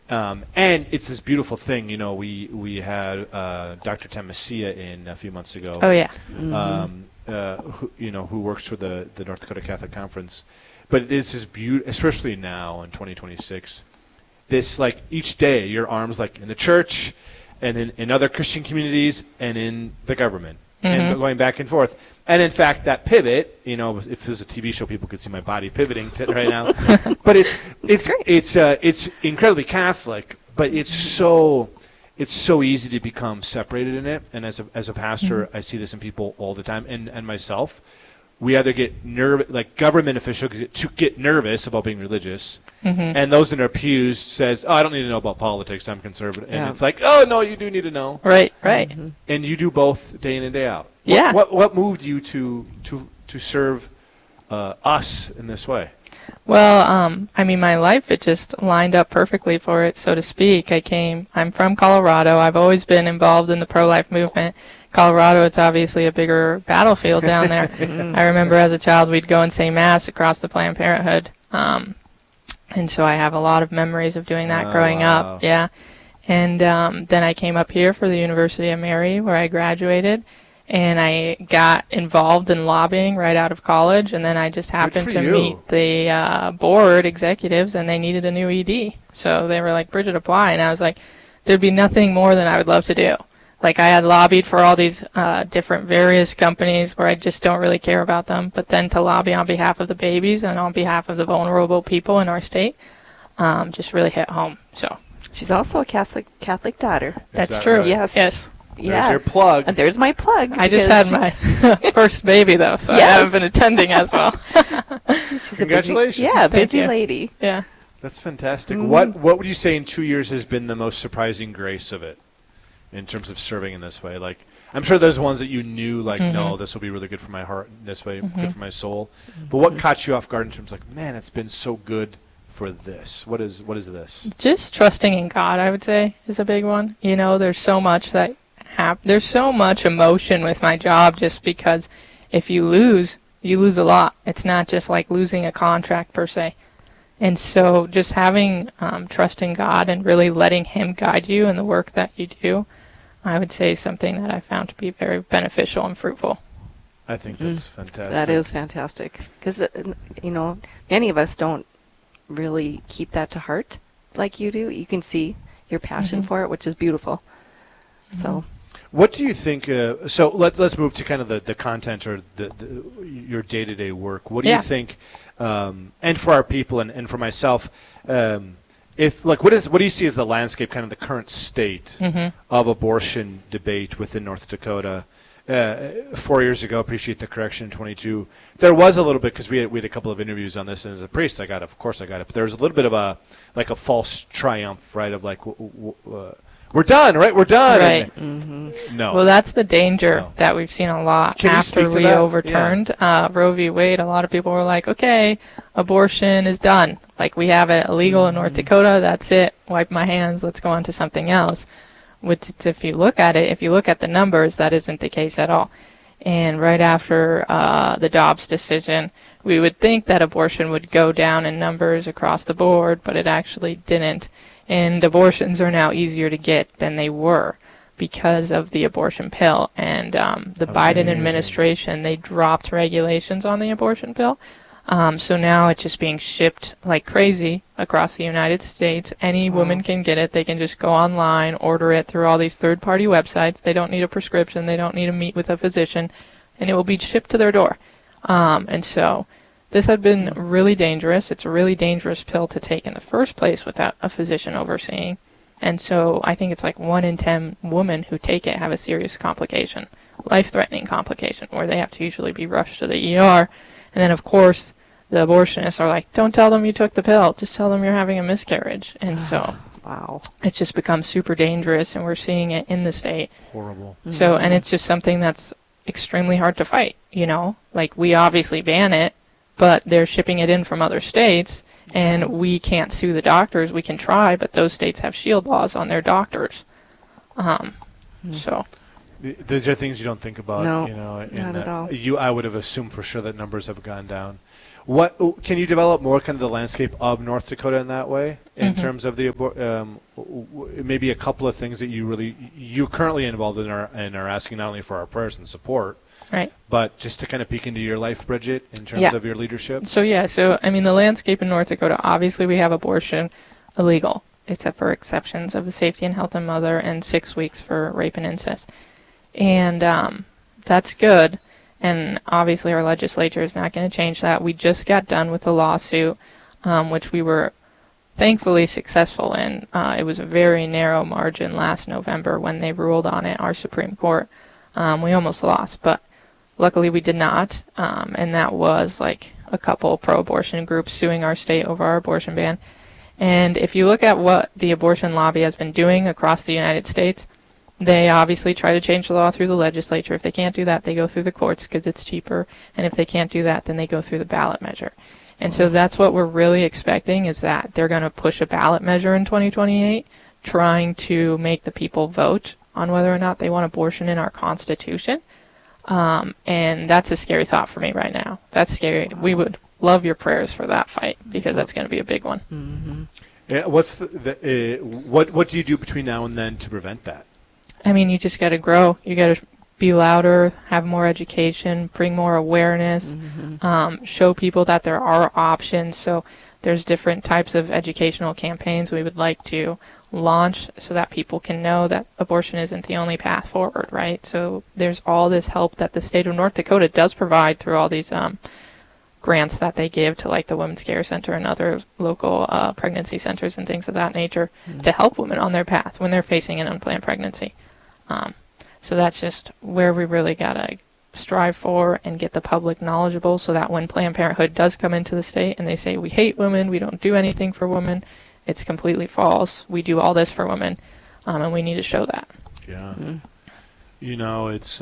And it's this beautiful thing. You know, we had Dr. Tamasia in a few months ago. Oh, yeah. Who works for the North Dakota Catholic Conference. But it's this especially now in 2026, this like each day your arms like in the church and in other Christian communities and in the government and going back and forth. And in fact, that pivot, you know, if this was a TV show, people could see my body pivoting right now. But it's incredibly Catholic, but it's so easy to become separated in it. And as a pastor, I see this in people all the time, and myself. We either get nervous, like government officials get nervous about being religious, and those in our pews says, "Oh, I don't need to know about politics. I'm conservative." And it's like, "Oh no, you do need to know." Right. And you do both day in and day out. Yeah. What moved you to serve us in this way? Well, my life, it just lined up perfectly for it, so to speak. I'm from Colorado. I've always been involved in the pro-life movement. Colorado, it's obviously a bigger battlefield down there. I remember as a child we'd go and say Mass across the Planned Parenthood. And so I have a lot of memories of doing that growing up. Yeah. And then I came up here for the University of Mary, where I graduated. And I got involved in lobbying right out of college, and then I just happened to meet the board executives, and they needed a new ED. So they were like, "Bridget, apply." And I was like, there'd be nothing more than I would love to do. Like, I had lobbied for all these different various companies where I just don't really care about them, but then to lobby on behalf of the babies and on behalf of the vulnerable people in our state just really hit home. So she's also a Catholic daughter. That's true. Right? Yes. There's your plug. There's my plug. I just had my first baby, though, so I haven't been attending as well. Congratulations. Busy lady. Yeah. That's fantastic. What would you say in 2 years has been the most surprising grace of it in terms of serving in this way? Like, I'm sure there's ones that you knew, like, no, this will be really good for my heart, this way, good for my soul. But what caught you off guard in terms of, like, man, it's been so good for this? What is this? Just trusting in God, I would say, is a big one. You know, there's so much there's so much emotion with my job, just because if you lose a lot. It's not just like losing a contract per se. And so just having trust in God and really letting Him guide you in the work that you do, I would say something that I found to be very beneficial and fruitful. I think that's fantastic. That is fantastic. Because, many of us don't really keep that to heart like you do. You can see your passion for it, which is beautiful. So, what do you think? So let's move to kind of the content or your day-to-day work. What do you think? And for our people and for myself, what do you see as the landscape, kind of the current state of abortion debate within North Dakota? 4 years ago, appreciate the correction, 22. There was a little bit, because we had a couple of interviews on this, and as a priest, I got it. Of course, I got it. But there was a little bit of a false triumph, right? Of like, we're done, right? We're done. Right. No. Well, that's the danger that we've seen a lot after we overturned Roe v. Wade. A lot of people were like, okay, abortion is done. Like, we have it illegal in North Dakota. That's it. Wipe my hands. Let's go on to something else. Which, if you look at the numbers, that isn't the case at all. And right after the Dobbs decision, we would think that abortion would go down in numbers across the board, but it actually didn't. And abortions are now easier to get than they were because of the abortion pill. And the Biden administration, they dropped regulations on the abortion pill. So now it's just being shipped like crazy across the United States. Any woman can get it. They can just go online, order it through all these third-party websites. They don't need a prescription. They don't need to meet with a physician. And it will be shipped to their door. And so this had been really dangerous. It's a really dangerous pill to take in the first place without a physician overseeing. And so I think it's like 1 in 10 women who take it have a serious complication, life-threatening complication, where they have to usually be rushed to the ER. And then, of course, the abortionists are like, don't tell them you took the pill. Just tell them you're having a miscarriage. And so it's just become super dangerous, and we're seeing it in the state. Horrible. So, and it's just something that's extremely hard to fight, Like, we obviously ban it, but they're shipping it in from other states, and we can't sue the doctors. We can try, but those states have shield laws on their doctors. So those are things you don't think about. No, not at all. I would have assumed for sure that numbers have gone down. What can you develop more kind of the landscape of North Dakota in that way, in terms of the maybe a couple of things that you're currently involved in and are asking not only for our prayers and support, right, but just to kind of peek into your life, Bridget, in terms of your leadership? So I mean, the landscape in North Dakota, obviously we have abortion illegal, except for exceptions of the safety and health of mother and 6 weeks for rape and incest. And that's good. And obviously our legislature is not going to change that. We just got done with the lawsuit, which we were thankfully successful in. It was a very narrow margin last November when they ruled on it, our Supreme Court. We almost lost, but luckily we did not. And that was like a couple pro-abortion groups suing our state over our abortion ban. And if you look at what the abortion lobby has been doing across the United States, they obviously try to change the law through the legislature. If they can't do that, they go through the courts because it's cheaper. And if they can't do that, then they go through the ballot measure. And so that's what we're really expecting, is that they're going to push a ballot measure in 2028, trying to make the people vote on whether or not they want abortion in our Constitution. And that's a scary thought for me right now. That's scary. We would love your prayers for that fight, because that's going to be a big one. Mm-hmm. Yeah, what do you do between now and then to prevent that? I mean, you just got to grow. You got to be louder, have more education, bring more awareness, show people that there are options. So there's different types of educational campaigns we would like to launch so that people can know that abortion isn't the only path forward, right? So there's all this help that the state of North Dakota does provide through all these grants that they give to like the Women's Care Center and other local pregnancy centers and things of that nature to help women on their path when they're facing an unplanned pregnancy. So that's just where we really got to strive for and get the public knowledgeable, so that when Planned Parenthood does come into the state and they say, we hate women, we don't do anything for women, it's completely false. We do all this for women, and we need to show that. Yeah. You know, it's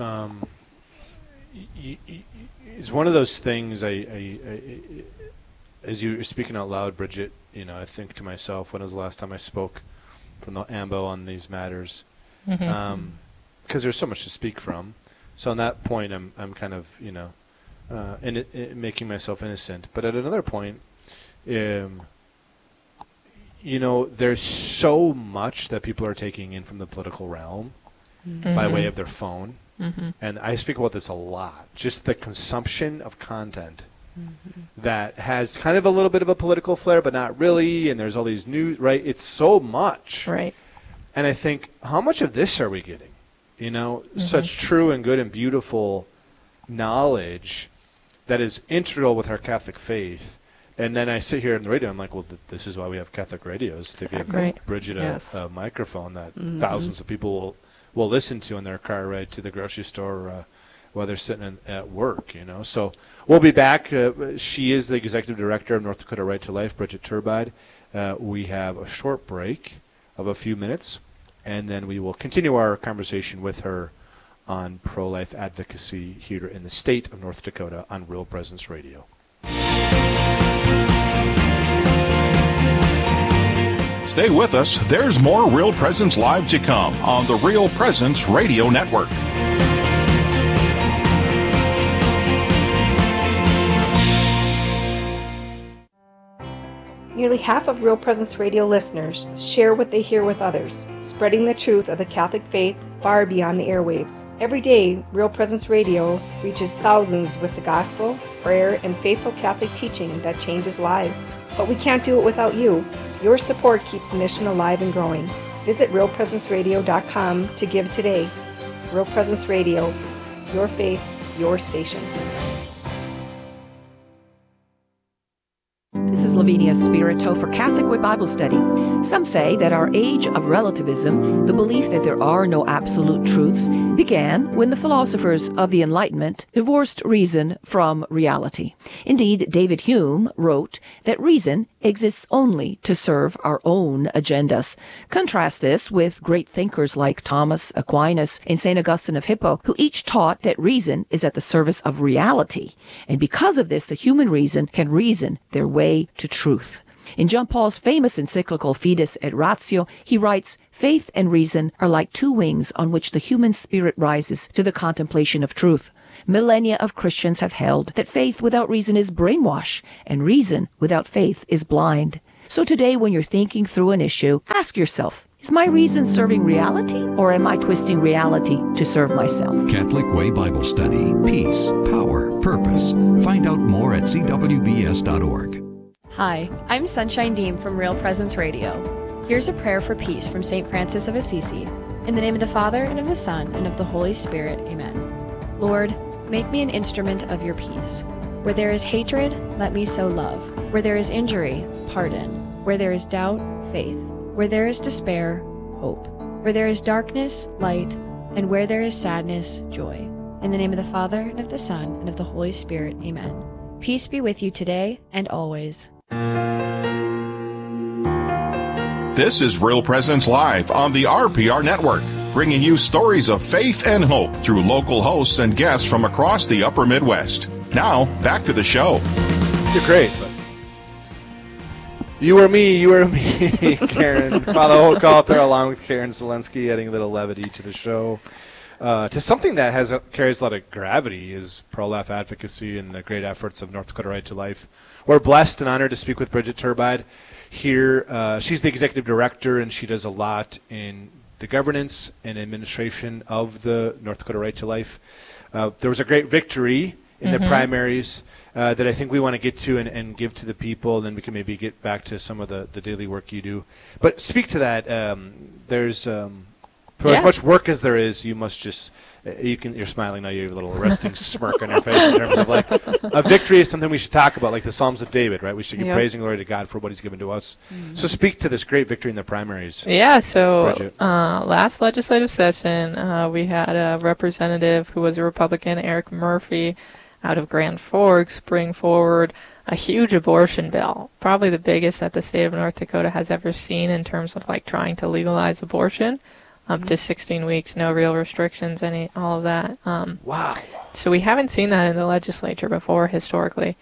one of those things, I as you were speaking out loud, Bridget, you know, I think to myself, when was the last time I spoke from the AMBO on these matters? Because there's so much to speak from. So on that point, I'm kind of, you know, making myself innocent. But at another point, you know, there's so much that people are taking in from the political realm by way of their phone. And I speak about this a lot. Just the consumption of content that has kind of a little bit of a political flair, but not really. And there's all these news, right? It's so much. Right. And I think, how much of this are we getting? You know, such true and good and beautiful knowledge that is integral with our Catholic faith. And then I sit here on the radio, I'm like, well, this is why we have Catholic radios, to give Bridget a microphone that thousands of people will listen to in their car ride to the grocery store while they're sitting at work, you know. So we'll be back. She is the executive director of North Dakota Right to Life, Bridget Turbide. We have a short break of a few minutes, and then we will continue our conversation with her on pro-life advocacy here in the state of North Dakota on Real Presence Radio. Stay with us. There's more Real Presence Live to come on the Real Presence Radio Network. Nearly half of Real Presence Radio listeners share what they hear with others, spreading the truth of the Catholic faith far beyond the airwaves. Every day, Real Presence Radio reaches thousands with the gospel, prayer, and faithful Catholic teaching that changes lives. But we can't do it without you. Your support keeps the mission alive and growing. Visit realpresenceradio.com to give today. Real Presence Radio, your faith, your station. This is Lavinia Spirito for Catholic Way Bible Study. Some say that our age of relativism, the belief that there are no absolute truths, began when the philosophers of the Enlightenment divorced reason from reality. Indeed, David Hume wrote that reason exists only to serve our own agendas. Contrast this with great thinkers like Thomas Aquinas and St. Augustine of Hippo, who each taught that reason is at the service of reality. And because of this, the human reason can reason their way to truth. In John Paul's famous encyclical Fides et Ratio, he writes, "Faith and reason are like two wings on which the human spirit rises to the contemplation of truth. Millennia of Christians have held that faith without reason is brainwash, and reason without faith is blind. So today, when you're thinking through an issue, ask yourself, is my reason serving reality, or am I twisting reality to serve myself? Catholic Way Bible Study. Peace, power, purpose. Find out more at cwbs.org. Hi, I'm Sunshine Deem from Real Presence Radio. Here's a prayer for peace from St. Francis of Assisi. In the name of the Father, and of the Son, and of the Holy Spirit. Amen. Lord, make me an instrument of your peace. Where there is hatred, let me sow love. Where there is injury, pardon. Where there is doubt, faith. Where there is despair, hope. Where there is darkness, light. And where there is sadness, joy. In the name of the Father, and of the Son, and of the Holy Spirit. Amen. Peace be with you today and always. This is Real Presence Live on the RPR Network, bringing you stories of faith and hope through local hosts and guests from across the upper Midwest. Now, back to the show. You're great, but you or me, Karen. Father Hochhalter, along with Karen Zelensky, adding a little levity to the show. To something that carries a lot of gravity is pro-life advocacy and the great efforts of North Dakota Right to Life. We're blessed and honored to speak with Bridget Turbide here. She's the executive director, and she does a lot in the governance and administration of the North Dakota Right to Life. There was a great victory in the primaries that I think we want to get to and give to the people. Then we can maybe get back to some of the daily work you do. But speak to that. There's... For as much work as there is, you must just, you're smiling now, you have a little resting smirk on your face in terms of like, a victory is something we should talk about, like the Psalms of David, right? We should give praise and glory to God for what he's given to us. So speak to this great victory in the primaries. Yeah, so last legislative session, we had a representative who was a Republican, Eric Murphy, out of Grand Forks, bring forward a huge abortion bill, probably the biggest that the state of North Dakota has ever seen in terms of like trying to legalize abortion. Up to 16 weeks, no real restrictions, all of that. Wow. So we haven't seen that in the legislature before, historically.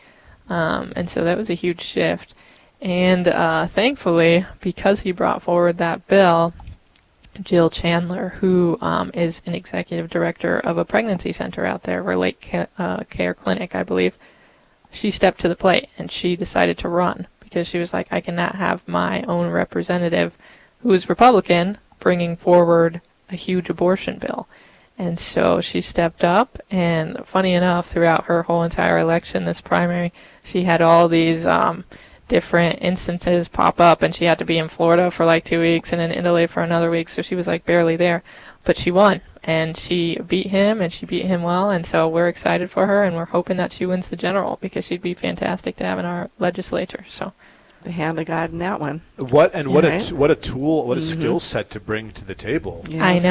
And so that was a huge shift. And thankfully, because he brought forward that bill, Jill Chandler, who is an executive director of a pregnancy center out there, Relate Care Clinic, I believe, she stepped to the plate and she decided to run because she was like, I cannot have my own representative who is Republican bringing forward a huge abortion bill. And so she stepped up, and funny enough, throughout her whole entire election, this primary, she had all these different instances pop up, and she had to be in Florida for like 2 weeks and in Italy for another week, so she was like barely there. But she won, and she beat him, and she beat him well, and so we're excited for her, and we're hoping that she wins the general, because she'd be fantastic to have in our legislature. So the hand of God in that one. What a tool, what a skill set to bring to the table. Yes.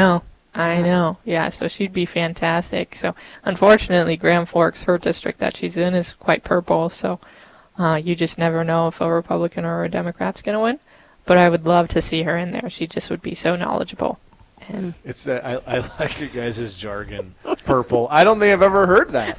I know. Yeah, so she'd be fantastic. So unfortunately, Grand Forks, her district that she's in, is quite purple. So you just never know if a Republican or a Democrat's going to win. But I would love to see her in there. She just would be so knowledgeable. And I like your guys' jargon. Purple. I don't think I've ever heard that.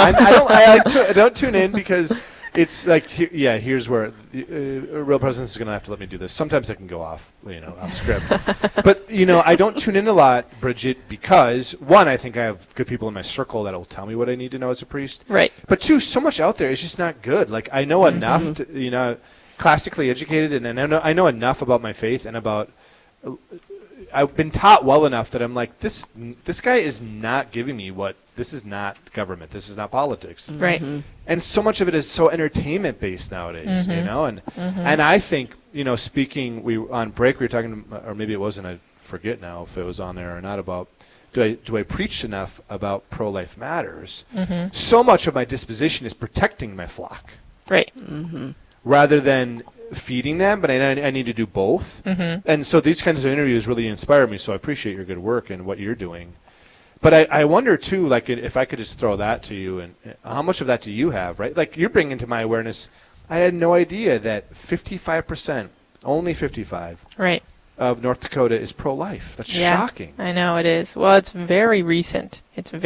I don't tune in because it's like, here's where Real Presence is going to have to let me do this. Sometimes I can go off script. But, I don't tune in a lot, Bridget, because, one, I think I have good people in my circle that will tell me what I need to know as a priest. Right. But, two, so much out there is just not good. Like, I know enough to, classically educated, and I know enough about my faith and about I've been taught well enough that I'm like, this guy is not giving me this is not government. This is not politics. Right. And so much of it is so entertainment based nowadays, and I think, speaking, on break we were talking, or maybe it wasn't, I forget now if it was on there or not, about do I preach enough about pro-life matters? So much of my disposition is protecting my flock. Right. Rather than feeding them, but I need to do both. And so these kinds of interviews really inspire me, so I appreciate your good work and what you're doing. But I wonder, too, like, if I could just throw that to you, and how much of that do you have, right? Like, you're bringing to my awareness, I had no idea that 55%, only 55, right, of North Dakota is pro-life. That's shocking. I know it is. Well, it's very recent.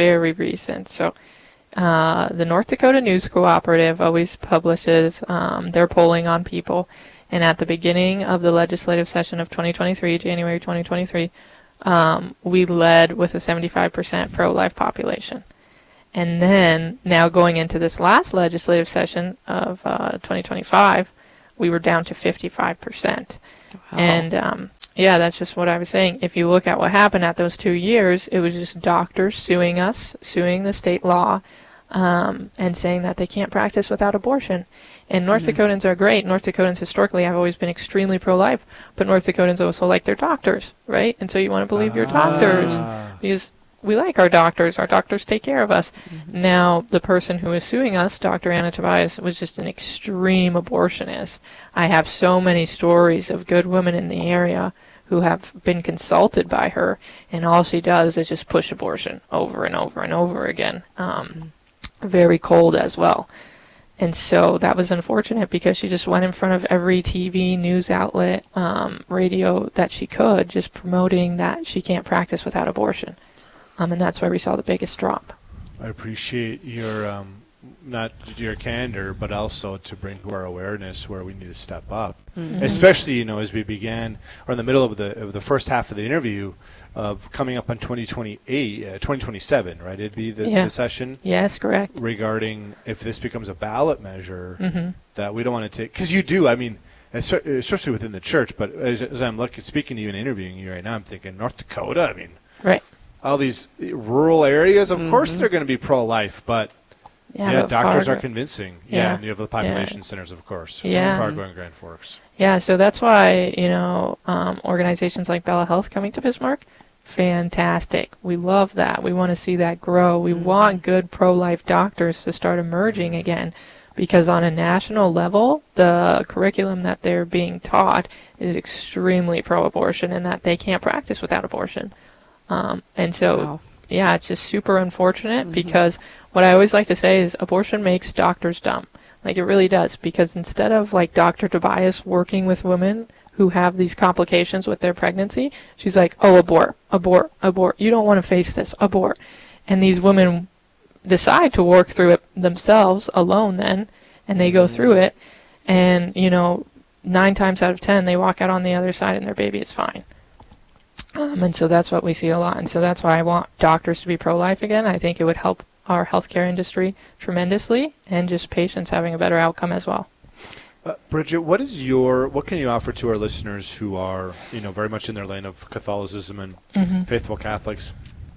So the North Dakota News Cooperative always publishes their polling on people. And at the beginning of the legislative session of 2023, January 2023, we led with a 75% pro-life population. And then now going into this last legislative session of 2025, we were down to 55%. Wow. And yeah, that's just what I was saying. If you look at what happened at those 2 years, it was just doctors suing us, suing the state law, and saying that they can't practice without abortion. And North Dakotans are great. North Dakotans historically have always been extremely pro-life, but North Dakotans also like their doctors, right? And so you want to believe your doctors because we like our doctors. Our doctors take care of us. Now, the person who is suing us, Dr. Anna Tobias, was just an extreme abortionist. I have so many stories of good women in the area who have been consulted by her, and all she does is just push abortion over and over and over again. Very cold as well. And so that was unfortunate because she just went in front of every TV, news outlet, radio that she could, just promoting that she can't practice without abortion. And that's why we saw the biggest drop. I appreciate your not your candor, but also to bring to our awareness where we need to step up, especially as we began or in the middle of the first half of the interview of coming up on 2027, right? It'd be the session. Yes, correct. Regarding if this becomes a ballot measure that we don't want to take, because you do. I mean, especially within the church. But as I'm speaking to you and interviewing you right now, I'm thinking North Dakota. I mean, right. All these rural areas, of course, they're going to be pro-life, but doctors are convincing. Yeah, and you have the population centers, of course, Fargo and Grand Forks. Yeah, so that's why organizations like Bella Health coming to Bismarck, fantastic. We love that. We want to see that grow. We want good pro-life doctors to start emerging again, because on a national level, the curriculum that they're being taught is extremely pro-abortion, and that they can't practice without abortion. And so, it's just super unfortunate because what I always like to say is abortion makes doctors dumb. Like, it really does, because instead of, like, Dr. Tobias working with women who have these complications with their pregnancy, she's like, oh, abort, abort, abort. You don't want to face this. Abort. And these women decide to work through it themselves alone then, and they go through it, and, 9 times out of 10, they walk out on the other side and their baby is fine. And so that's what we see a lot. And so that's why I want doctors to be pro-life again. I think it would help our healthcare industry tremendously, and just patients having a better outcome as well. Bridget, what can you offer to our listeners who are, very much in their lane of Catholicism and faithful Catholics?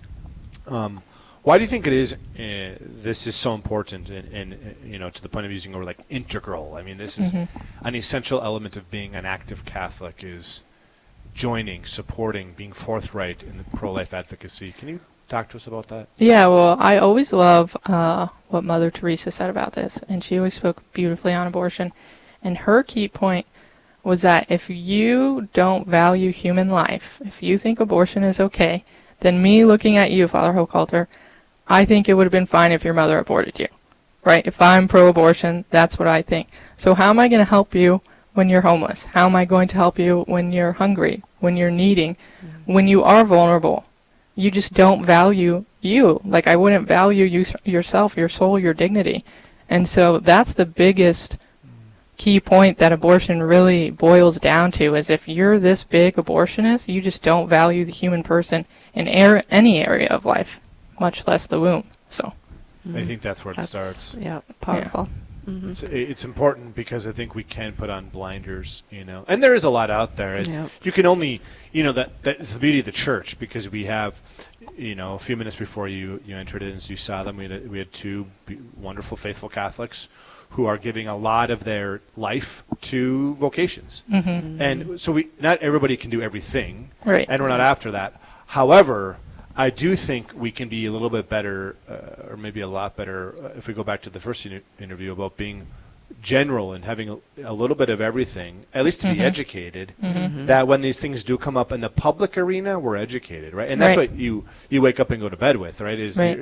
Why do you think it is this is so important and to the point of using the word like integral? I mean, this is an essential element of being an active Catholic, is joining, supporting, being forthright in the pro-life advocacy. Can you talk to us about that? Yeah, well, I always love what Mother Teresa said about this, and she always spoke beautifully on abortion. And her key point was that if you don't value human life, if you think abortion is okay, then me looking at you, Father Hochhalter, I think it would have been fine if your mother aborted you, right? If I'm pro-abortion, that's what I think. So how am I going to help you when you're homeless? How am I going to help you when you're hungry, when you're needing, when you are vulnerable? You just don't value you. Like, I wouldn't value you, yourself, your soul, your dignity. And so that's the biggest key point that abortion really boils down to, is if you're this big abortionist, you just don't value the human person in any area of life, much less the womb. So I think that's where it starts. Yeah, powerful. Yeah. It's important because I think we can put on blinders, and there is a lot out there. You can only, that's the beauty of the church, because we have, a few minutes before you entered in, as you saw them, we had 2 wonderful faithful Catholics who are giving a lot of their life to vocations, and so not everybody can do everything, right? And we're not after that. However, I do think we can be a little bit better, or maybe a lot better, if we go back to the first interview about being general and having a little bit of everything, at least to be educated, that when these things do come up in the public arena, we're educated, right? And that's what you wake up and go to bed with, right?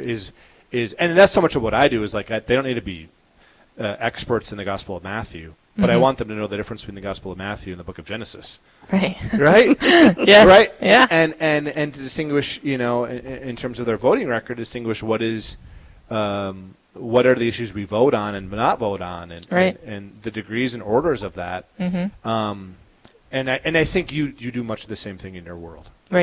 And that's so much of what I do is, like, they don't need to be experts in the Gospel of Matthew, but I want them to know the difference between the Gospel of Matthew and the book of Genesis. Right. Right? Yes. Right? Yeah. And to distinguish, in terms of their voting record, distinguish what are the issues we vote on and not vote on, and the degrees and orders of that. And I think you do much of the same thing in your world. Right.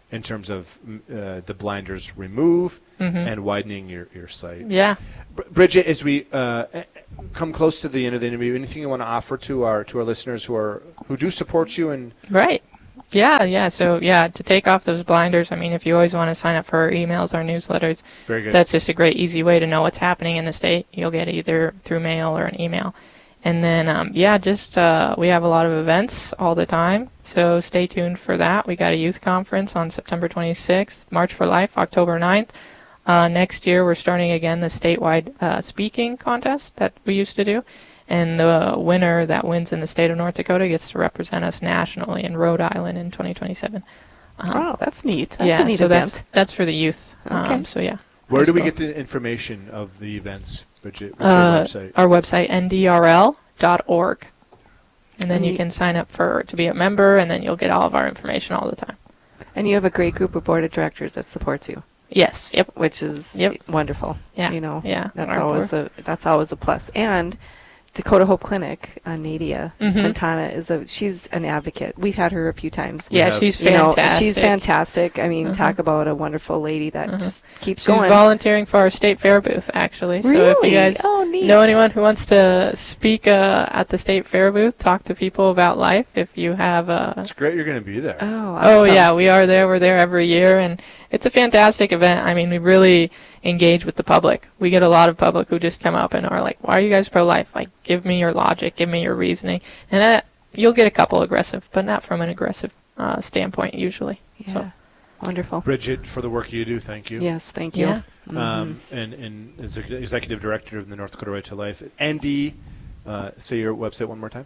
in terms of the blinders remove and widening your sight. Yeah. Bridget, as we come close to the end of the interview, anything you want to offer to our listeners who do support you? And Right. Yeah. So, to take off those blinders, I mean, if you always want to sign up for our emails, our newsletters, very good. That's just a great, easy way to know what's happening in the state. You'll get it either through mail or an email. And then, we have a lot of events all the time, so stay tuned for that. We got a youth conference on September 26th, March for Life, October 9th. Next year, we're starting again the statewide speaking contest that we used to do. And the winner that wins in the state of North Dakota gets to represent us nationally in Rhode Island in 2027. Wow, that's neat. That's a neat event. That's for the youth. Okay. Where do we get the information of the events, Bridget? What's your website? Our website, ndrl.org. And then you can sign up to be a member, and then you'll get all of our information all the time. And you have a great group of board of directors that supports you. Yes. Yep. Which is wonderful. Yeah. Yeah. That's always a plus. And Dakota Hope Clinic, Nadia Spantana she's an advocate. We've had her a few times. Yeah, she's fantastic. She's fantastic. I mean, talk about a wonderful lady that just keeps going. She's volunteering for our state fair booth, actually. Really? So if you guys know anyone who wants to speak at the state fair booth, talk to people about life. If you have it's great you're going to be there. Oh, awesome. Yeah, we are there. We're there every year, and it's a fantastic event. I mean, we really engage with the public. We get a lot of public who just come up and are like, why are you guys pro-life? Like, give me your logic, give me your reasoning. And you'll get a couple aggressive, but not from an aggressive standpoint usually. Yeah. So. Wonderful. Bridget, for the work you do, thank you. Yes, thank you. Yeah. And as Executive Director of the North Dakota Right to Life, ND, say your website one more time.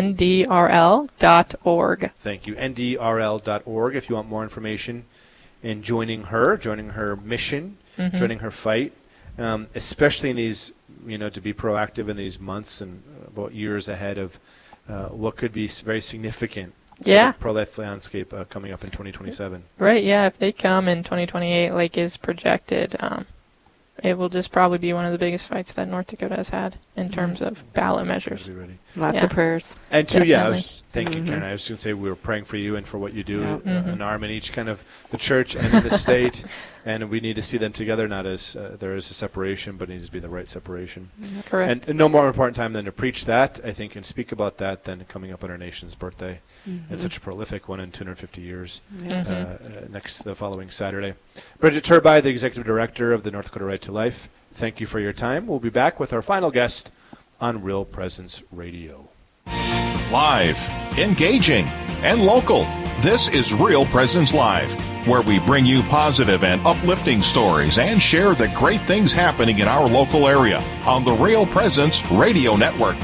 ndrl.org. Thank you. ndrl.org if you want more information in joining her mission, joining her fight, especially in these, to be proactive in these months and about years ahead of what could be very significant pro-life landscape coming up in 2027. Right, yeah. If they come in 2028 like is projected, it will just probably be one of the biggest fights that North Dakota has had in terms of ballot measures. Lots of prayers. And thank you, Karen. I was going to say we were praying for you and for what you do, an arm in each kind of the church and in the state, and we need to see them together, not as there is a separation, but it needs to be the right separation. Correct. And no more important time than to preach that, I think, and speak about that than coming up on our nation's birthday. And such a prolific one in 250 years, the following Saturday. Bridget Turby, the Executive Director of the North Dakota Right to Life, thank you for your time. We'll be back with our final guest on Real Presence Radio. Live, engaging, and local. This is Real Presence Live, where we bring you positive and uplifting stories and share the great things happening in our local area on the Real Presence Radio Network.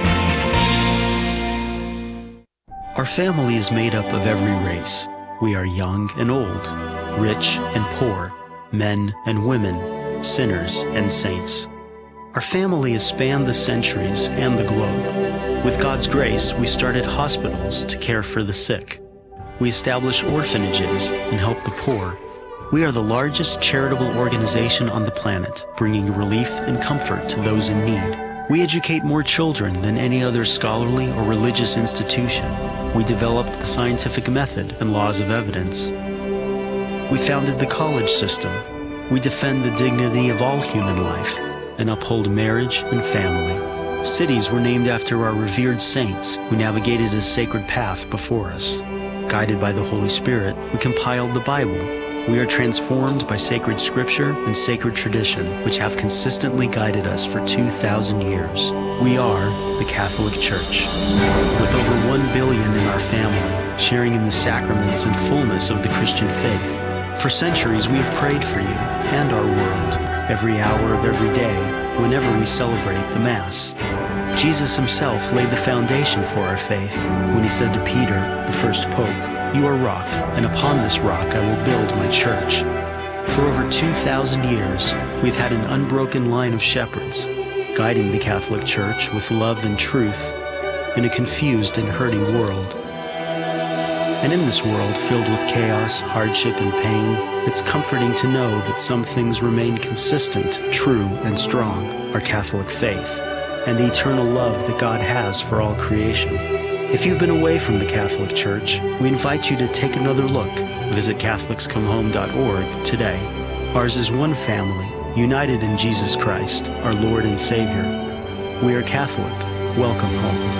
Our family is made up of every race. We are young and old, rich and poor, men and women, sinners and saints. Our family has spanned the centuries and the globe. With God's grace, we started hospitals to care for the sick. We establish orphanages and help the poor. We are the largest charitable organization on the planet, bringing relief and comfort to those in need. We educate more children than any other scholarly or religious institution. We developed the scientific method and laws of evidence. We founded the college system. We defend the dignity of all human life and uphold marriage and family. Cities were named after our revered saints who navigated a sacred path before us. Guided by the Holy Spirit, we compiled the Bible. We are transformed by sacred scripture and sacred tradition, which have consistently guided us for 2,000 years. We are the Catholic Church. With over 1 billion in our family, sharing in the sacraments and fullness of the Christian faith. For centuries, we have prayed for you and our world, every hour of every day, whenever we celebrate the Mass. Jesus himself laid the foundation for our faith when he said to Peter, the first pope, "You are rock, and upon this rock I will build my church." For over 2,000 years, we've had an unbroken line of shepherds, guiding the Catholic Church with love and truth in a confused and hurting world. And in this world filled with chaos, hardship, and pain, it's comforting to know that some things remain consistent, true, and strong, our Catholic faith, and the eternal love that God has for all creation. If you've been away from the Catholic Church, we invite you to take another look. Visit CatholicsComeHome.org today. Ours is one family, united in Jesus Christ, our Lord and Savior. We are Catholic. Welcome home.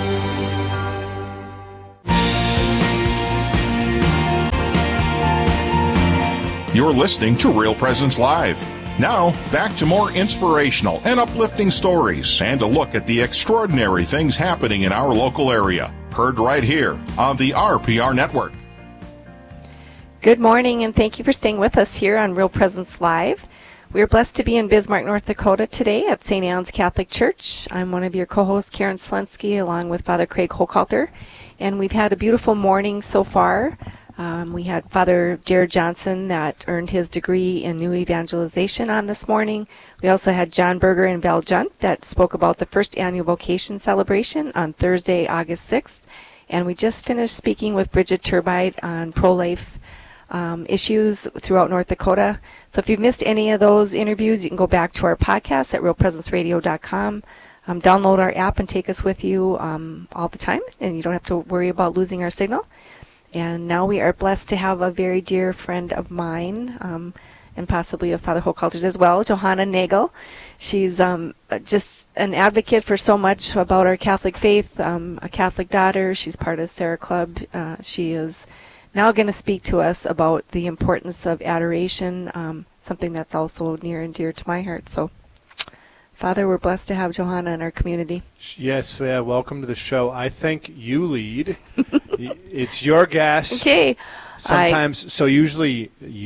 You're listening to Real Presence Live. Now, back to more inspirational and uplifting stories and a look at the extraordinary things happening in our local area. Heard right here on the RPR Network. Good morning, and thank you for staying with us here on Real Presence Live. We're blessed to be in Bismarck, North Dakota today at St. Anne's Catholic Church. I'm one of your co-hosts, Karen Slensky, along with Father Craig Hochhalter, and we've had a beautiful morning so far. We had Father Jared Johnson that earned his degree in New Evangelization on this morning. We also had John Berger and Val Junt that spoke about the first annual vocation celebration on Thursday, August 6th. And we just finished speaking with Bridget Turbide on pro-life issues throughout North Dakota. So if you've missed any of those interviews, you can go back to our podcast at realpresenceradio.com. Download our app and take us with you all the time, and you don't have to worry about losing our signal. And now we are blessed to have a very dear friend of mine, and possibly of Father Hochhalter's as well, Johanna Nagel. She's just an advocate for so much about our Catholic faith, a Catholic daughter. She's part of Sarah Club. She is now going to speak to us about the importance of adoration, something that's also near and dear to my heart. So, Father, we're blessed to have Johanna in our community. Yes, welcome to the show. I think you lead. It's your guest. Okay. Sometimes, usually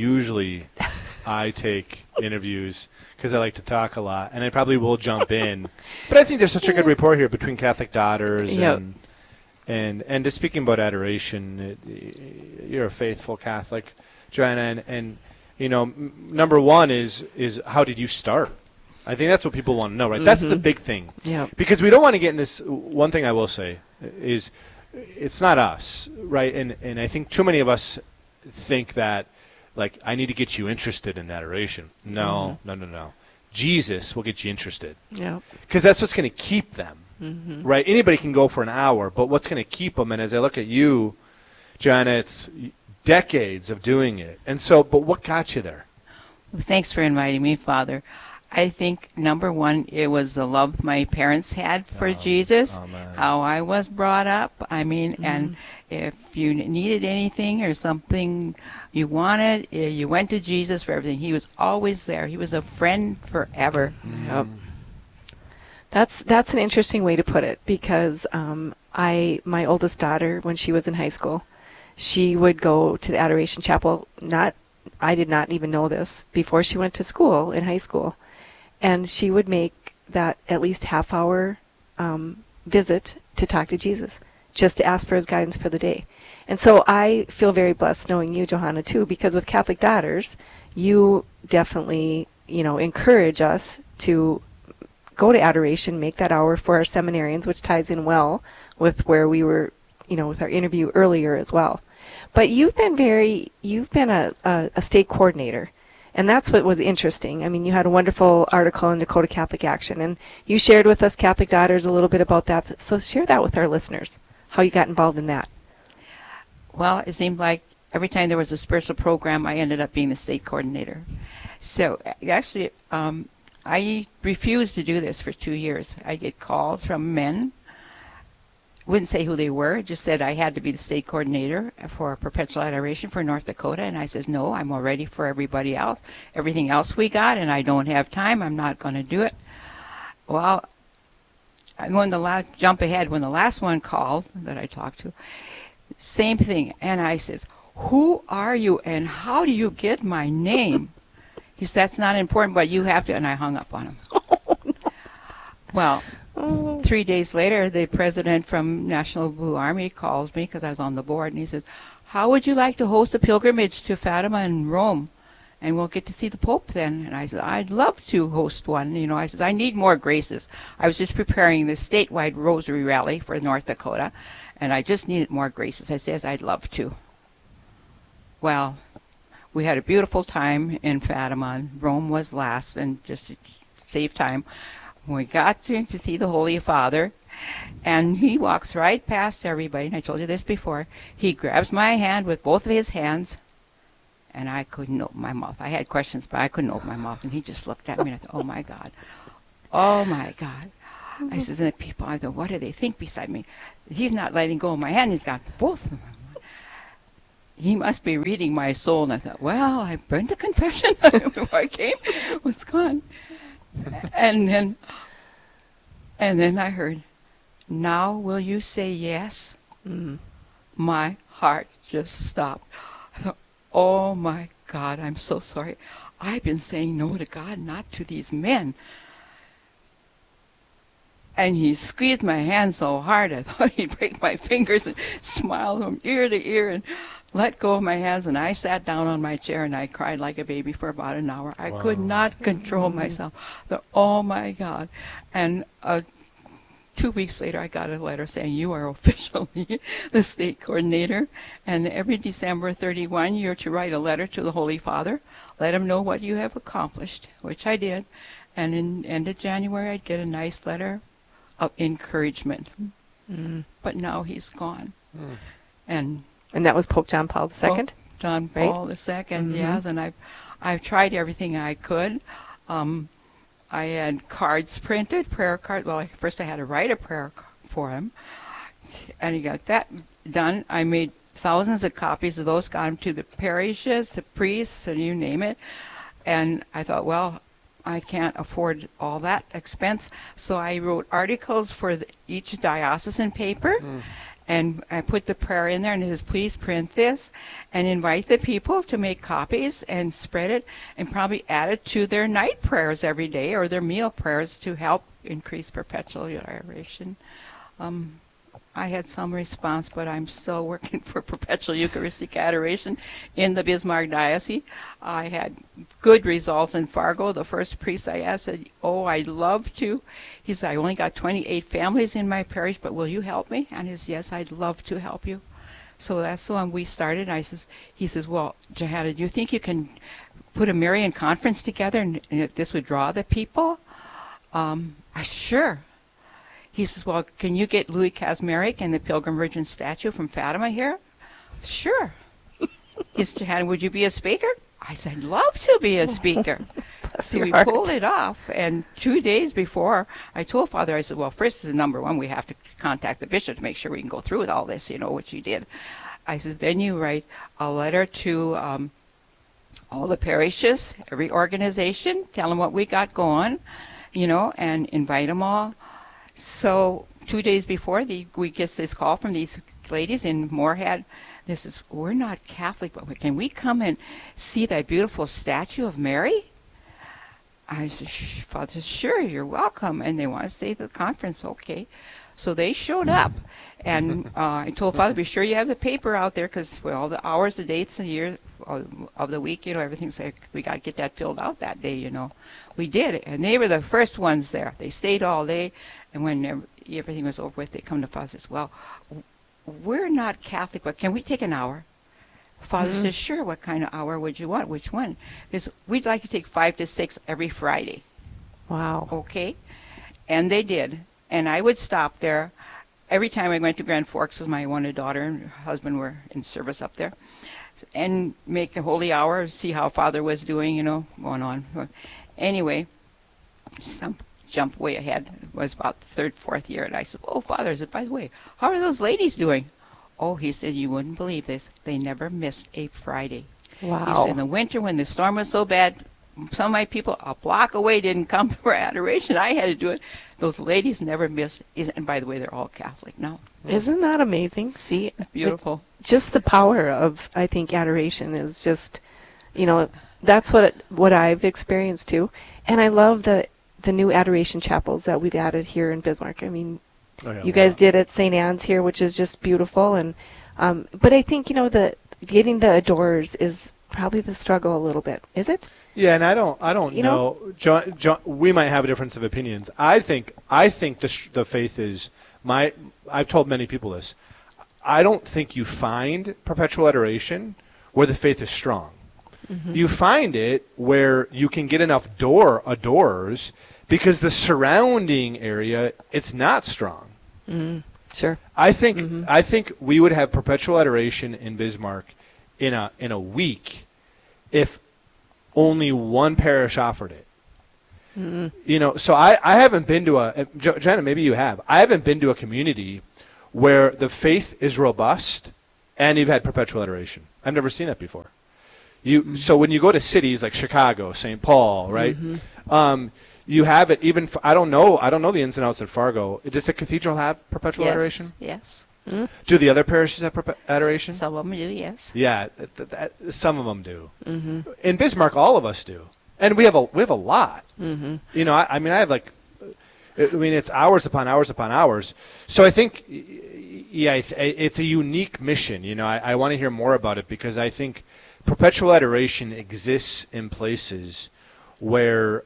I take interviews because I like to talk a lot, and I probably will jump in. But I think there's such a good rapport here between Catholic daughters and just speaking about adoration. You're a faithful Catholic, Joanna, and you know, number one is how did you start? I think that's what people want to know, right? Mm-hmm. That's the big thing. Yeah. Because we don't want to get in this. One thing I will say is it's not us, right? And I think too many of us think that, like, I need to get you interested in adoration. No. Jesus will get you interested. Yeah. Because that's what's going to keep them, right? Anybody can go for an hour, but what's going to keep them? And as I look at you, Joanna, it's decades of doing it. And so, but what got you there? Well, thanks for inviting me, Father. I think, number one, it was the love my parents had for Jesus, how I was brought up. I mean, and if you needed anything or something you wanted, you went to Jesus for everything. He was always there. He was a friend forever. Yep. That's an interesting way to put it, because my oldest daughter, when she was in high school, she would go to the Adoration Chapel. I did not even know this before she went to school in high school. And she would make that at least half-hour visit to talk to Jesus, just to ask for his guidance for the day. And so I feel very blessed knowing you, Johanna, too, because with Catholic Daughters, you definitely, encourage us to go to adoration, make that hour for our seminarians, which ties in well with where we were, with our interview earlier as well. But you've been a state coordinator. And that's what was interesting. I mean, you had a wonderful article in Dakota Catholic Action, and you shared with us Catholic Daughters a little bit about that. So share that with our listeners, how you got involved in that. Well, it seemed like every time there was a spiritual program, I ended up being the state coordinator. So actually, I refused to do this for 2 years. I get calls from men. Wouldn't say who they were, just said I had to be the state coordinator for perpetual adoration for North Dakota, and I says, no, I'm already for everybody else, everything else we got, and I don't have time, I'm not going to do it. Well, when the last one called that I talked to, same thing, and I says, who are you, and how do you get my name? He says, that's not important, but you have to, and I hung up on him. Oh, no. Well, 3 days later, the president from National Blue Army calls me, because I was on the board, and he says, how would you like to host a pilgrimage to Fatima and Rome? And we'll get to see the Pope then. And I said, I'd love to host one. I says, I need more graces. I was just preparing the statewide rosary rally for North Dakota, and I just needed more graces. I says, I'd love to. Well, we had a beautiful time in Fatima, and Rome was last, and just to save time, we got to see the Holy Father, And he walks right past everybody, and I told you this before. He grabs my hand with both of his hands, and I couldn't open my mouth. I had questions, but I couldn't open my mouth. And he just looked at me, and I thought, oh, my God. Oh, my God. I says, and the people, I thought, what do they think beside me? He's not letting go of my hand. He's got both of them. He must be reading my soul. And I thought, well, I've burned the confession before I came. What's gone? And then I heard, now will you say yes? My heart just stopped. I thought, oh, my God, I'm so sorry. I've been saying no to God, not to these men. And he squeezed my hand so hard, I thought he'd break my fingers, and smiled from ear to ear and let go of my hands. And I sat down on my chair and I cried like a baby for about an hour. I could not control myself. I thought, oh, my God. And 2 weeks later, I got a letter saying, you are officially the state coordinator. And every December 31, you're to write a letter to the Holy Father. Let him know what you have accomplished, which I did. And in the end of January, I'd get a nice letter of encouragement. But now he's gone. And that was Pope John Paul II? Pope John Paul II, yes. And I've tried everything I could. I had cards printed, prayer cards. Well, first I had to write a prayer for him, and he got that done. I made thousands of copies of those, got them to the parishes, the priests, and you name it. And I thought, well, I can't afford all that expense, so I wrote articles for each diocesan paper. And I put the prayer in there and it says, please print this and invite the people to make copies and spread it and probably add it to their night prayers every day or their meal prayers to help increase perpetual adoration. I had some response, but I'm still working for perpetual Eucharistic adoration in the Bismarck Diocese. I had good results in Fargo. The first priest I asked said, oh, I'd love to. He said, I only got 28 families in my parish, but will you help me? And he said, yes, I'd love to help you. So that's the one we started. He says, well, Johanna, do you think you can put a Marian conference together and this would draw the people? Sure. He says, well, can you get Louis Kazmarek and the Pilgrim Virgin statue from Fatima here? Sure. He said, Johanna, would you be a speaker? I said, I'd love to be a speaker. So we pulled it off, and 2 days before, I told Father, I said, well, first is number one, we have to contact the bishop to make sure we can go through with all this, which he did. I said, then you write a letter to all the parishes, every organization, tell them what we got going, and invite them all. So 2 days before, we get this call from these ladies in Moorhead. This is, we're not Catholic, but can we come and see that beautiful statue of Mary? I said, Father, sure, you're welcome. And they want to stay at the conference. Okay. So they showed up. And I told Father, be sure you have the paper out there because all the hours, the dates, the year of the week, everything's like, we got to get that filled out that day, We did. And they were the first ones there. They stayed all day. And when everything was over with, they come to Father and says, well, we're not Catholic, but can we take an hour? Father says, sure, what kind of hour would you want? Which one? Because we'd like to take 5 to 6 every Friday. Wow. Okay. And they did. And I would stop there. Every time I went to Grand Forks, because my one daughter and her husband were in service up there, and make a holy hour, see how Father was doing, going on. Anyway, jumped way ahead. It was about the 3rd, 4th year. And I said, oh, Father, I said, by the way, how are those ladies doing? Oh, he said, you wouldn't believe this. They never missed a Friday. Wow. He said, in the winter when the storm was so bad, some of my people a block away didn't come for adoration. I had to do it. Those ladies never missed. And by the way, they're all Catholic now. Isn't that amazing? See, beautiful. Just the power of, I think, adoration is just, that's what I've experienced too. And I love the new adoration chapels that we've added here in Bismarck. I mean, you guys did at St. Anne's here, which is just beautiful. And but I think getting the adorers is probably the struggle a little bit. Is it? Yeah, and I don't know. John, we might have a difference of opinions. I think the faith is I've told many people this. I don't think you find perpetual adoration where the faith is strong. Mm-hmm. You find it where you can get enough adorers because the surrounding area, it's not strong. Sure. I think we would have perpetual adoration in Bismarck in a week if only one parish offered it. So I haven't been to Joanna, maybe you have. I haven't been to a community where the faith is robust and you've had perpetual adoration. I've never seen that before. So when you go to cities like Chicago, St. Paul, right? You have it even. I don't know the ins and outs at Fargo. Does the cathedral have perpetual adoration? Yes. Do the other parishes have adoration? Some of them do, yes. Yeah, some of them do. In Bismarck, all of us do, and we have a lot. I mean, it's hours upon hours upon hours. So I think, it's a unique mission. I want to hear more about it because I think perpetual adoration exists in places where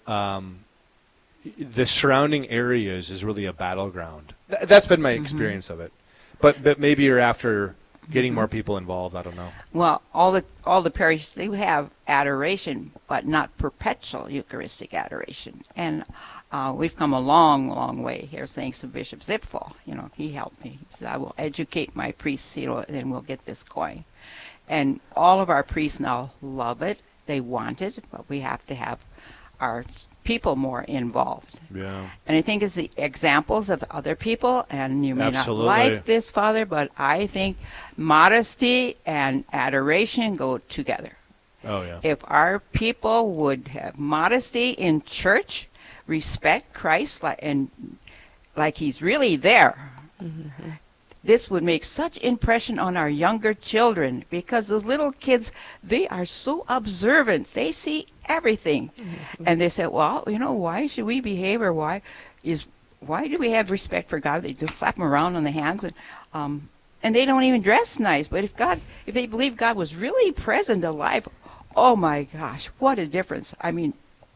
the surrounding areas is really a battleground. That's been my experience of it. But maybe you're after getting more people involved. I don't know. Well, all the parishes, they have adoration, but not perpetual Eucharistic adoration. And we've come a long, long way here, thanks to Bishop Zipfel. He helped me. He said, I will educate my priests, and then we'll get this going. And all of our priests now love it. They want it, but we have to have our people more involved. Yeah. And I think it's the examples of other people, and you may not like this, Father, but I think modesty and adoration go together. Oh, yeah. If our people would have modesty in church, respect Christ like he's really there, this would make such impression on our younger children, because those little kids, they are so observant. They see everything. And they say, well, why should we behave, or why do we have respect for God? They do slap them around on the hands, and they don't even dress nice. But if they believe God was really present, alive, oh my gosh, what a difference. I mean,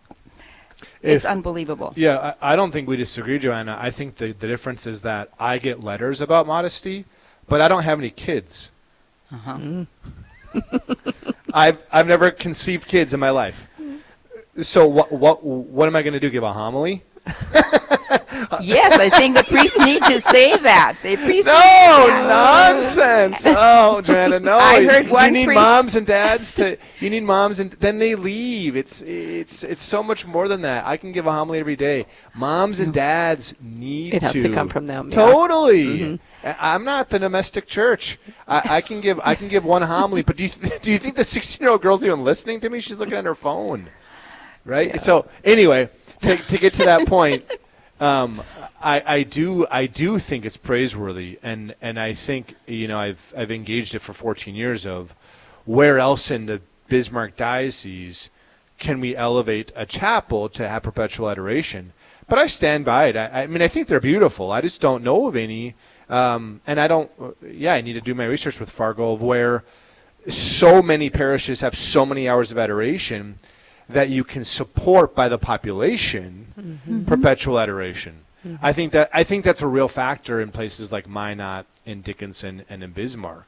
it's unbelievable. Yeah, I don't think we disagree, Joanna. I think the difference is that I get letters about modesty, but I don't have any kids. I've never conceived kids in my life. So what am I going to do? Give a homily? Yes, I think the priests need to say that. Nonsense. Oh, Joanna, no. I heard one You need priest. moms and dads and then they leave. It's so much more than that. I can give a homily every day. Moms and dads need to. It has to come from them. Yeah. Totally. I'm not the domestic church. I can give one homily, but do you think the 16-year-old girl's even listening to me? She's looking at her phone. Right? Yeah. So anyway, to get to that point, I do think it's praiseworthy, and I think I've engaged it for 14 years of where else in the Bismarck Diocese can we elevate a chapel to have perpetual adoration. But I stand by it. I mean, I think they're beautiful. I just don't know of any, and I need to do my research with Fargo of where so many parishes have so many hours of adoration that you can support by the population perpetual adoration. I think that's a real factor in places like Minot, in Dickinson, and in Bismarck.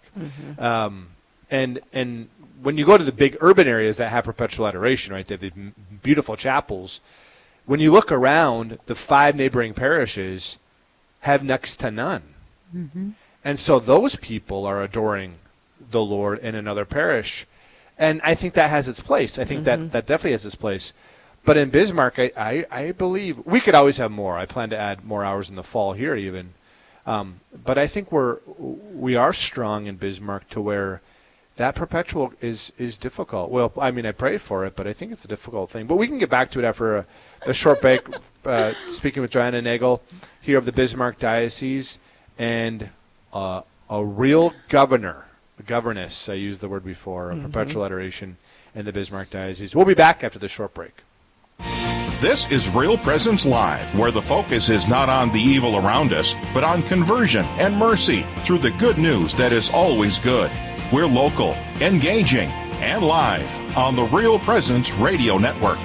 And when you go to the big urban areas that have perpetual adoration, right, they have these beautiful chapels. When you look around, the 5 neighboring parishes have next to none. And so those people are adoring the Lord in another parish. And I think that has its place. I think that definitely has its place. But in Bismarck, I believe we could always have more. I plan to add more hours in the fall here even. But I think we are strong in Bismarck to where that perpetual is difficult. Well, I mean, I pray for it, but I think it's a difficult thing. But we can get back to it after a short break, speaking with Joanna Nagel here of the Bismarck Diocese, and a real governess, I used the word before, of perpetual adoration in the Bismarck Diocese. We'll be back after the short break. This is Real Presence Live, where the focus is not on the evil around us, but on conversion and mercy through the good news that is always good. We're local, engaging, and live on the Real Presence Radio Network.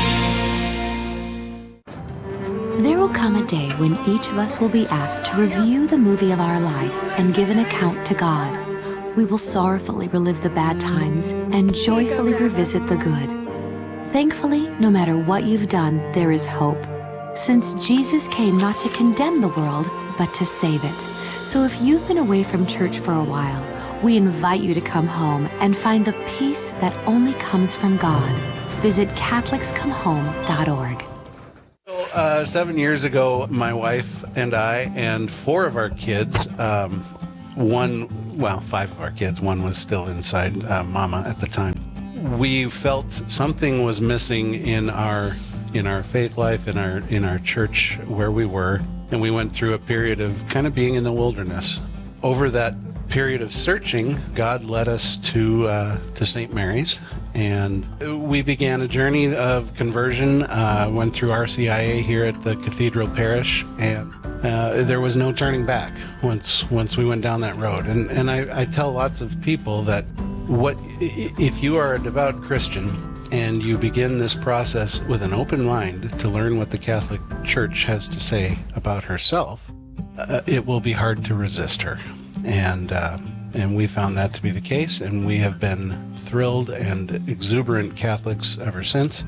There will come a day when each of us will be asked to review the movie of our life and give an account to God. We will sorrowfully relive the bad times and joyfully revisit the good. Thankfully, no matter what you've done, there is hope. since Jesus came not to condemn the world, but to save it. So if you've been away from church for a while, we invite you to come home and find the peace that only comes from God. Visit CatholicsComeHome.org. 7 years ago, my wife and I and 4 of our kids, 5 of our kids, one was still inside Mama at the time. We felt something was missing in our faith life, in our church where we were, and we went through a period of kind of being in the wilderness. Over that period of searching, God led us to St. Mary's, and we began a journey of conversion. Went through RCIA here at the Cathedral Parish, and there was no turning back once we went down that road. And I tell lots of people that if you are a devout Christian and you begin this process with an open mind to learn what the Catholic Church has to say about herself, it will be hard to resist her. And we found that to be the case, and we have been thrilled and exuberant Catholics ever since.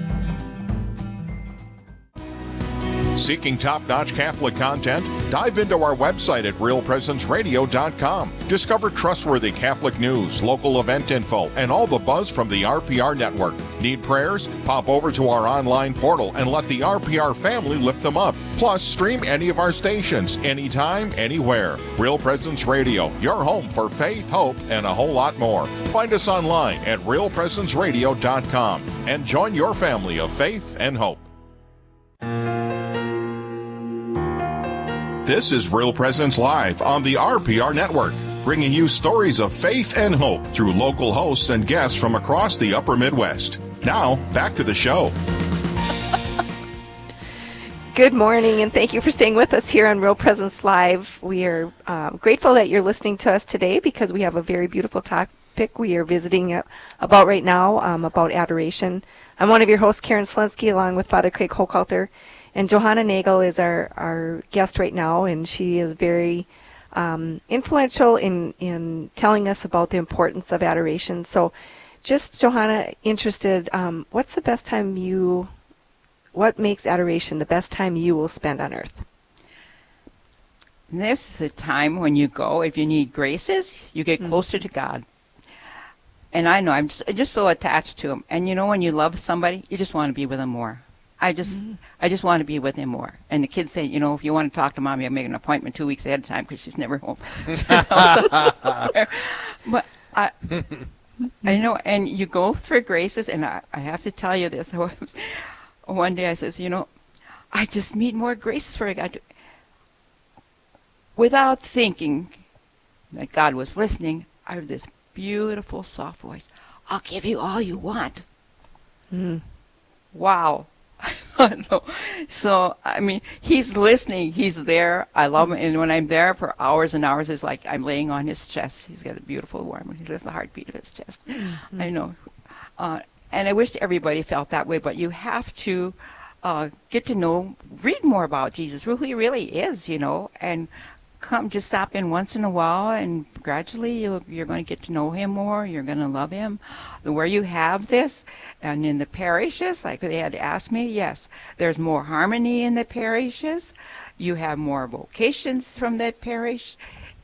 Seeking top-notch Catholic content? Dive into our website at realpresenceradio.com. Discover trustworthy Catholic news, local event info, and all the buzz from the RPR network. Need prayers? Pop over to our online portal and let the RPR family lift them up. Plus, stream any of our stations, anytime, anywhere. Real Presence Radio, your home for faith, hope, and a whole lot more. Find us online at realpresenceradio.com and join your family of faith and hope. This is Real Presence Live on the RPR Network, bringing you stories of faith and hope through local hosts and guests from across the upper Midwest. Now, back to the show. Good morning, and thank you for staying with us here on Real Presence Live. We are grateful that you're listening to us today because we have a very beautiful topic we are visiting about right now, about adoration. I'm one of your hosts, Karen Slensky, along with Father Craig Hochhalter. And Johanna Nagel is our guest right now, and she is very influential in telling us about the importance of adoration. So just, Johanna, interested, what makes adoration the best time you will spend on earth? This is a time when you go, if you need graces, you get closer to God. And I know, I'm just so attached to him. And you know, when you love somebody, you just want to be with them more. I just want to be with him more. And the kids say, you know, if you want to talk to Mommy, I'll make an appointment 2 weeks ahead of time because she's never home. But I know, and you go for graces, and I have to tell you this. One day I says, you know, I just need more graces for God. Without thinking that God was listening, I heard this beautiful, soft voice. I'll give you all you want. Wow. So, I mean, he's listening. He's there. I love him. And when I'm there for hours and hours, it's like I'm laying on his chest. He's got a beautiful warm. He does the heartbeat of his chest. I know. And I wish everybody felt that way. But you have to get to know, read more about Jesus, who he really is, you know, and just stop in once in a while, and gradually you're going to get to know him more. You're going to love him. Where you have this, and in the parishes, like they had asked me, yes, there's more harmony in the parishes. You have more vocations from that parish.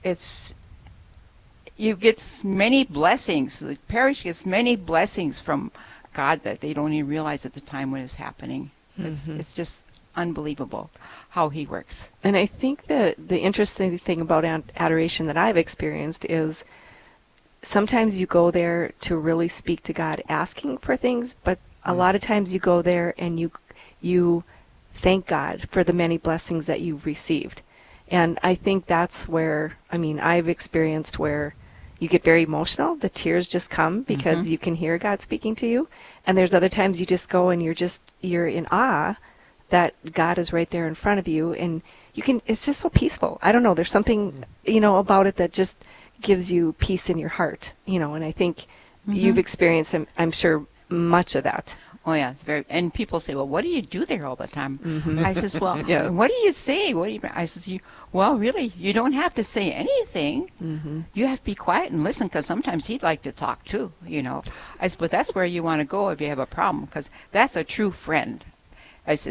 You get many blessings. The parish gets many blessings from God that they don't even realize at the time when it's happening. It's just unbelievable how he works. And I think that the interesting thing about adoration that I've experienced is sometimes you go there to really speak to God asking for things, but a lot of times you go there and you thank God for the many blessings that you've received. And I think that's where, I mean, I've experienced where you get very emotional. The tears just come because you can hear God speaking to you. And there's other times you just go and you're in awe that God is right there in front of you, and it's just so peaceful. I don't know, there's something, you know, about it that just gives you peace in your heart, you know, and I think you've experienced, I'm sure, much of that. Oh, yeah. And people say, well, what do you do there all the time? I says, well, what do you say? I says, well, really, you don't have to say anything. You have to be quiet and listen, because sometimes he'd like to talk too, you know. I says, but that's where you want to go if you have a problem, because that's a true friend. I says,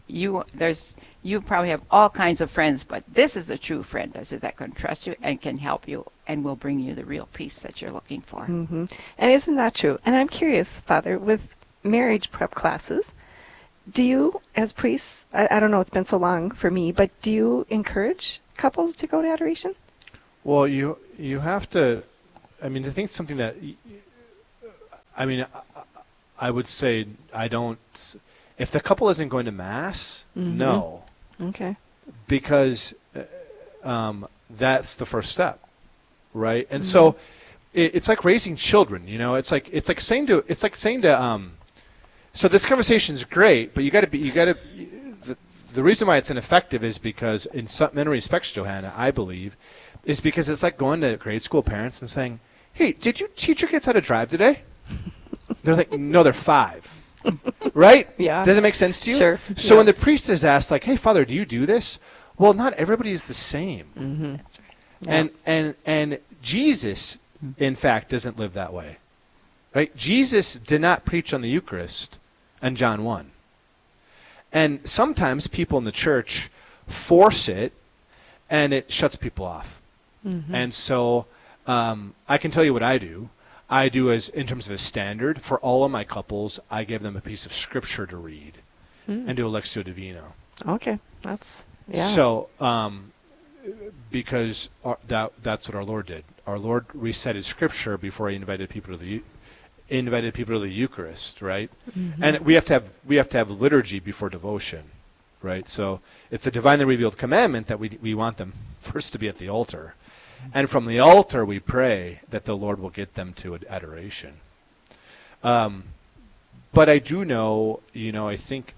you probably have all kinds of friends, but this is a true friend, that can trust you and can help you and will bring you the real peace that you're looking for. Mm-hmm. And isn't that true? And I'm curious, Father, with marriage prep classes, do you, as priests, I don't know, it's been so long for me, but do you encourage couples to go to adoration? Well, you have to, I mean, I think it's something that, I mean, I would say I don't, if the couple isn't going to Mass, no. Okay. Because that's the first step, right? And so it's like raising children, you know. It's like saying to so this conversation is great, but you got to the reason why it's ineffective is because in many respects, Johanna, I believe, is because it's like going to grade school parents and saying, "Hey, did you teach your kids how to drive today?" They're like, "No, they're 5." Right? Yeah. Does it make sense to you? Sure. So when the priest is asked, like, "Hey, Father, do you do this?" Well, not everybody is the same. Mm-hmm. That's right. Yeah. And Jesus, in fact, doesn't live that way. Right? Jesus did not preach on the Eucharist in John 1. And sometimes people in the church force it, and it shuts people off. Mm-hmm. And so I can tell you what I do. I do as in terms of a standard for all of my couples. I give them a piece of scripture to read and do a Lectio Divina. Okay, that's so because that's what our Lord did. Our Lord recited scripture before He invited people to the Eucharist, right? Mm-hmm. And we have to have liturgy before devotion, right? So it's a divinely revealed commandment that we want them first to be at the altar. And from the altar, we pray that the Lord will get them to adoration. But I do know, I think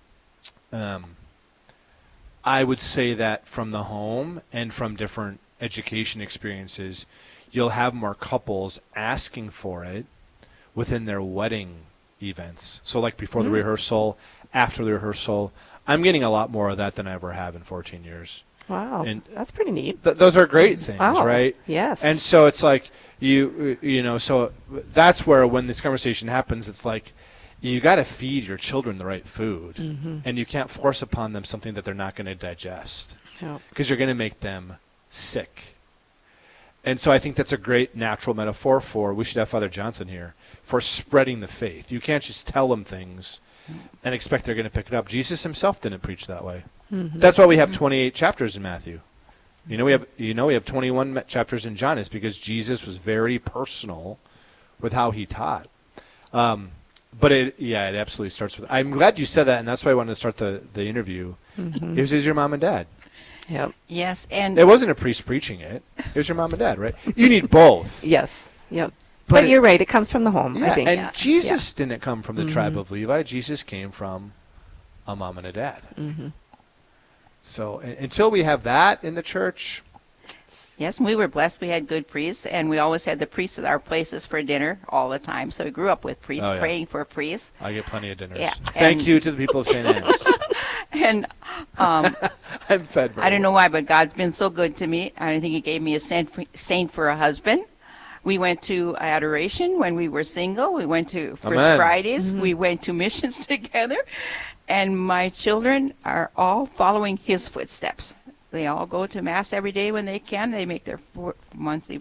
I would say that from the home and from different education experiences, you'll have more couples asking for it within their wedding events. So like before the rehearsal, after the rehearsal, I'm getting a lot more of that than I ever have in 14 years. Wow, and that's pretty neat. Those are great things, right? Yes. And so it's like so that's where when this conversation happens, it's like you got to feed your children the right food, and you can't force upon them something that they're not going to digest, because you're going to make them sick. And so I think that's a great natural metaphor for, we should have Father Johnson here, for spreading the faith. You can't just tell them things and expect they're going to pick it up. Jesus himself didn't preach that way. Mm-hmm. That's why we have 28 chapters in Matthew. We have 21 chapters in John. It's because Jesus was very personal with how he taught. But it absolutely starts with. I'm glad you said that, and that's why I wanted to start the interview. Mm-hmm. It was your mom and dad. Yep. Yes, and it wasn't a priest preaching it. It was your mom and dad, right? You need both. Yes. Yep. But you're right. It comes from the home, I think. And Jesus didn't come from the tribe of Levi. Jesus came from a mom and a dad. Mm-hmm. So until we have that in the church. Yes, and we were blessed. We had good priests, and we always had the priests at our places for dinner all the time. So we grew up with priests, praying for priests. I get plenty of dinners. Yeah, Thank you to the people of St. Anne's. And I'm fed. I don't know why, but God's been so good to me. I think He gave me a saint for a husband. We went to adoration when we were single. We went to First Fridays. Mm-hmm. We went to missions together. And my children are all following his footsteps. They all go to Mass every day when they can. They make their monthly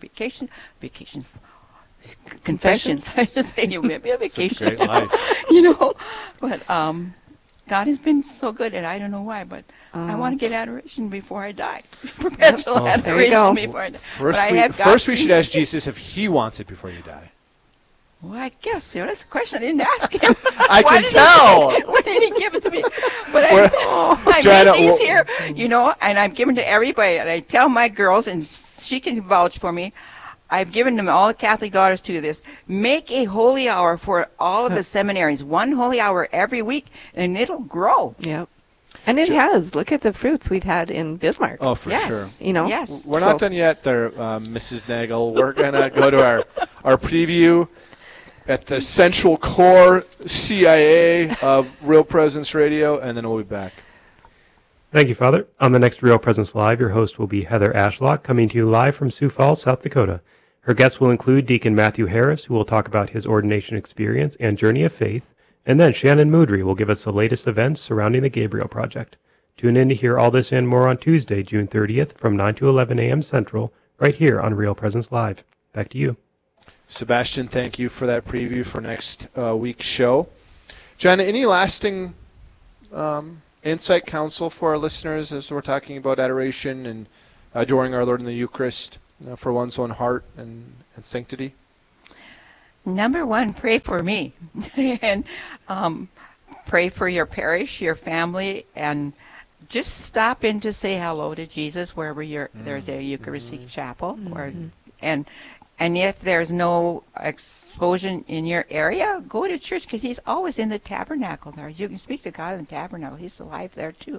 confessions. I just say, maybe a vacation. It's a great life. But God has been so good, and I don't know why, but I want to get adoration before I die. Perpetual adoration before I die. First we should ask Jesus if He wants it before you die. Well, I guess, that's a question I didn't ask Him. I can tell. Why did He give it to me? But I made these here, and I've given to everybody. And I tell my girls, and she can vouch for me, I've given them, all the Catholic daughters, to this. Make a holy hour for all of the seminaries. 1 holy hour every week, and it'll grow. Yep. And it has. Look at the fruits we've had in Bismarck. Oh, for sure. Yes. We're not done yet there, Mrs. Nagel. We're going to go to our preview at the Central Core CIA of Real Presence Radio, and then we'll be back. Thank you, Father. On the next Real Presence Live, your host will be Heather Ashlock, coming to you live from Sioux Falls, South Dakota. Her guests will include Deacon Matthew Harris, who will talk about his ordination experience and journey of faith, And then Shannon Moodry will give us the latest events surrounding the Gabriel Project. Tune in to hear all this and more on Tuesday, June 30th from 9 to 11 a.m. Central, right here on Real Presence Live. Back to you. Sebastian, thank you for that preview for next week's show. Jen, any lasting insight, counsel for our listeners as we're talking about adoration and adoring our Lord in the Eucharist for one's own heart and sanctity? Number one, pray for me. And pray for your parish, your family, and just stop in to say hello to Jesus wherever there's a Eucharistic chapel. And if there's no explosion in your area, go to church, because he's always in the tabernacle there. You can speak to God in the tabernacle. He's alive there too,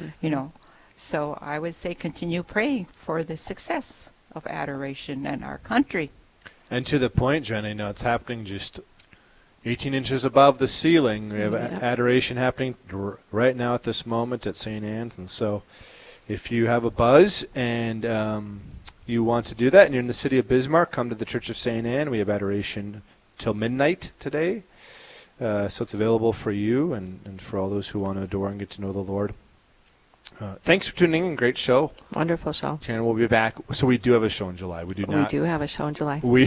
So I would say continue praying for the success of adoration in our country. And to the point, Jen, I know it's happening just 18 inches above the ceiling. We have adoration happening right now at this moment at St. Anne's. And so if you have a buzz and you want to do that and you're in the city of Bismarck, come to the Church of St. Anne. We have adoration till midnight today. So it's available for you and for all those who want to adore and get to know the Lord. Thanks for tuning in. Great show. Wonderful show. Karen, we'll be back. So we do have a show in July. We do have a show in July. We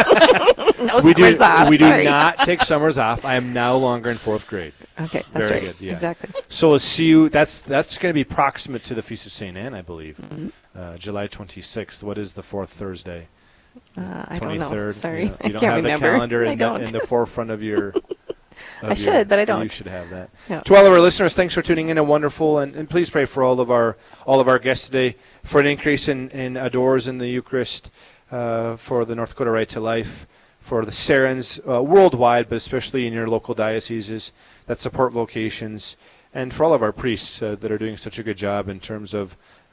summers off. We do not take summers off. I am no longer in 4th grade. Okay, that's Very right. Good, yeah. Exactly. So we'll see you. That's going to be proximate to the Feast of St. Anne, I believe. July 26th. What is the 4th Thursday? I don't know. Sorry. You I don't can't have remember. the calendar I in don't. the forefront of your... I should, but I don't. You should have that. No. To all of our listeners, thanks for tuning in. Wonderful, and please pray for all of our guests today for an increase in adores in the Eucharist, for the North Dakota Right to Life, for the Sarens worldwide, but especially in your local dioceses that support vocations, and for all of our priests that are doing such a good job in terms of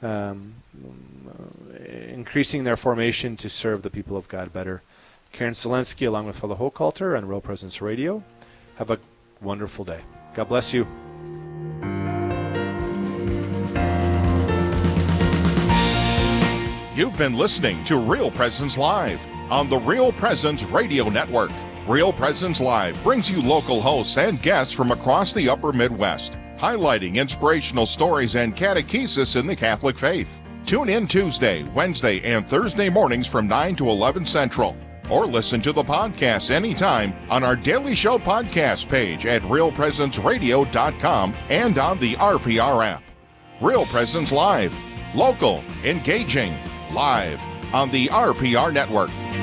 increasing their formation to serve the people of God better. Karen Selensky, along with Father Hochhalter on Real Presence Radio. Have a wonderful day. God bless you. You've been listening to Real Presence Live on the Real Presence Radio Network. Real Presence Live brings you local hosts and guests from across the upper Midwest, highlighting inspirational stories and catechesis in the Catholic faith. Tune in Tuesday, Wednesday, and Thursday mornings from 9 to 11 Central. Or listen to the podcast anytime on our Daily Show podcast page at realpresenceradio.com and on the RPR app. Real Presence Live. Local, engaging, live on the RPR Network.